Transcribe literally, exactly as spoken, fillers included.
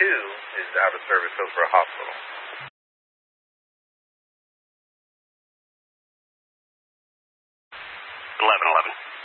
two is out of service, Hillsborough Hospital. eleven eleven.